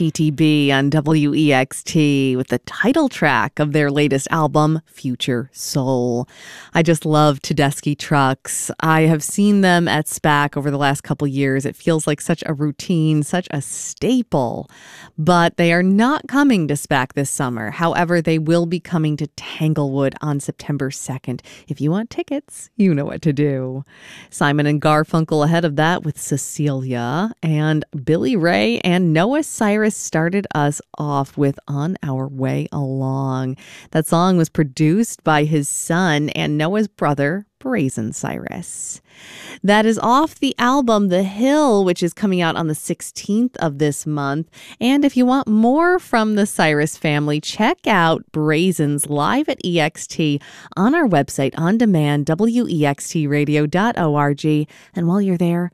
TTB on WEXT with the title track of their latest album, Future Soul. I just love Tedeschi Trucks. I have seen them at SPAC over the last couple years. It feels like such a routine, such a staple. But they are not coming to SPAC this summer. However, they will be coming to Tanglewood on September 2nd. If you want tickets, you know what to do. Simon and Garfunkel ahead of that with Cecilia, and Billy Ray and Noah Cyrus started us off with On Our Way Along. That song was produced by his son and Noah's brother, Brazen Cyrus. That is off the album The Hill, which is coming out on the 16th of this month. And if you want more from the Cyrus family, check out Brazen's Live at EXT on our website on demand, wextradio.org. And while you're there,